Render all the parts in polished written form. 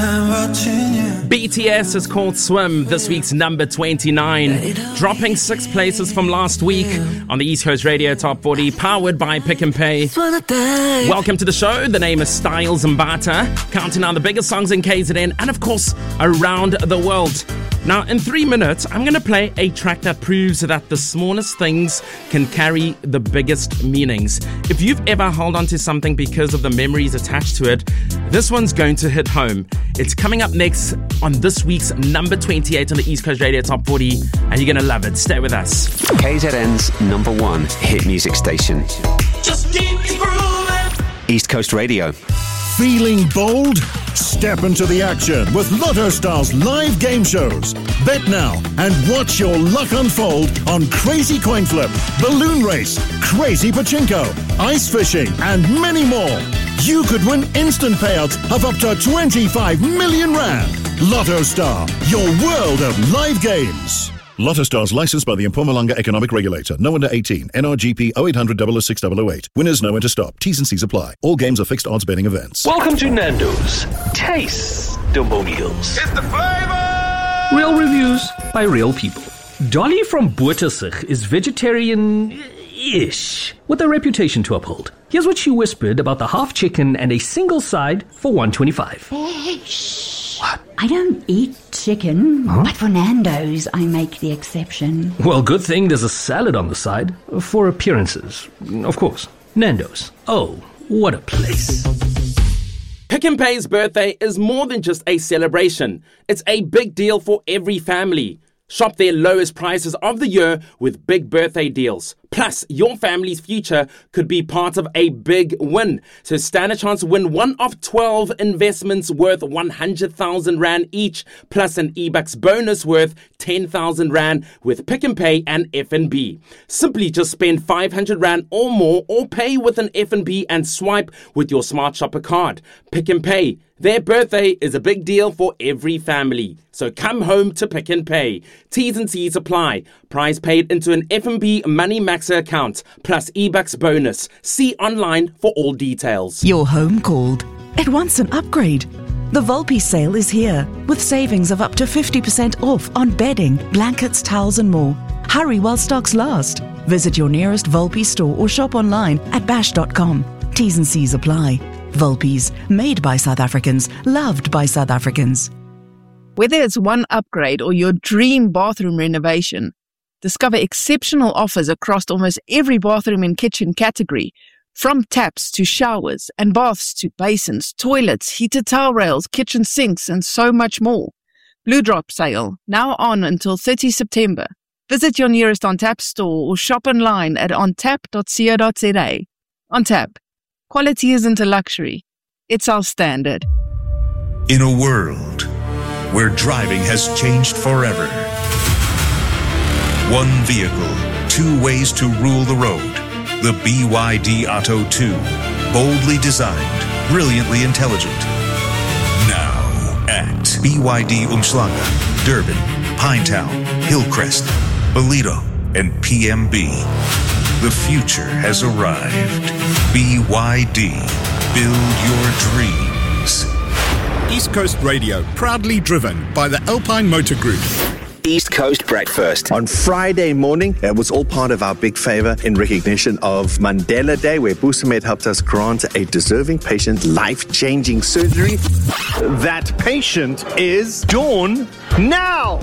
BTS is called Swim, this week's number 29, dropping 6 places from last week on the East Coast Radio Top 40, powered by Pick and Pay. Welcome to the show. The name is Styles Mbata, counting down the biggest songs in KZN and, of course, around the world. Now, in 3 minutes, I'm going to play a track that proves that the smallest things can carry the biggest meanings. If you've ever held on to something because of the memories attached to it, this one's going to hit home. It's coming up next on this week's number 28 on the East Coast Radio Top 40, and you're going to love it. Stay with us. KZN's number 1 hit music station. Just keep grooving. East Coast Radio. Feeling bold? Step into the action with Lotto Stars live game shows. Bet now and watch your luck unfold on Crazy Coin Flip, Balloon Race, Crazy Pachinko, Ice Fishing, and many more. You could win instant payouts of up to 25 million rand. Lotto Star, your world of live games. Lotto Stars licensed by the Mpumalanga Economic Regulator. No under 18. NRGP 0800 006 008. Winners know when to stop. T's and C's apply. All games are fixed odds betting events. Welcome to Nando's Taste-Demonials. It's the flavor! Real reviews by real people. Dolly from Boertesig is vegetarian-ish, with a reputation to uphold. Here's what she whispered about the half chicken and a single side for $125. What? I don't eat chicken, but for Nando's, I make the exception. Well, good thing there's a salad on the side for appearances. Of course, Nando's. Oh, what a place. Pick and Pay's birthday is more than just a celebration. It's a big deal for every family. Shop their lowest prices of the year with big birthday deals. Plus, your family's future could be part of a big win. So stand a chance to win one of 12 investments worth 100,000 Rand each, plus an eBucks bonus worth 10,000 Rand with Pick and Pay and FNB. Simply just spend 500 Rand or more or pay with an FNB and swipe with your Smart Shopper card. Pick and Pay. Their birthday is a big deal for every family. So come home to Pick and Pay. T's and C's apply. Prize paid into an FNB Money Maxer account, plus eBucks bonus. See online for all details. Your home called. It wants an upgrade. The Volpe sale is here, with savings of up to 50% off on bedding, blankets, towels and more. Hurry while stocks last. Visit your nearest Volpe store or shop online at bash.com. T's and C's apply. Volpe's, made by South Africans, loved by South Africans. Whether it's one upgrade or your dream bathroom renovation, discover exceptional offers across almost every bathroom and kitchen category, from taps to showers and baths to basins, toilets, heated towel rails, kitchen sinks, and so much more. Blue Drop sale, now on until 30 September. Visit your nearest OnTap store or shop online at ontap.co.za. OnTap. Quality isn't a luxury. It's our standard. In a world where driving has changed forever, one vehicle, 2 ways to rule the road. The BYD Atto 2. Boldly designed, brilliantly intelligent. Now at BYD Umhlanga, Durban, Pinetown, Hillcrest, Ballito, and PMB. The future has arrived. BYD. Build your dreams. East Coast Radio, proudly driven by the Alpine Motor Group. East Coast Breakfast. On Friday morning, it was all part of our big favor in recognition of Mandela Day, where Busamed helped us grant a deserving patient life-changing surgery. That patient is Dawn Now.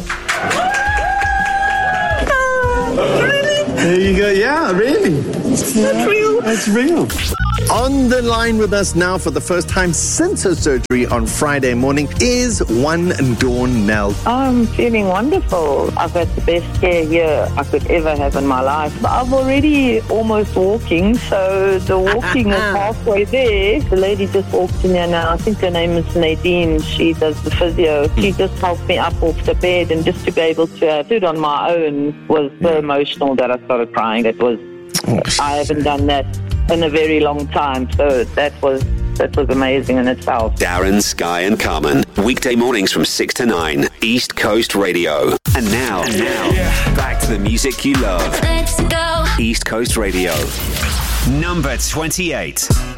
There you go. Yeah, really. That's real. That's real. On the line with us now for the first time since her surgery on Friday morning is one Dawn Nell. I'm feeling wonderful. I've had the best care here I could ever have in my life. I'm already almost walking, so the walking is halfway there. The lady just walked in here now. I think her name is Nadine. She does the physio. She just helped me up off the bed, and just to be able to do it on my own was so emotional that I started crying. I haven't done that in a very long time, so that was amazing in itself. Darren, Sky and Carmen, weekday mornings from 6 to 9, East Coast Radio. And now, back to the music you love. Let's go. East Coast Radio. Number 28.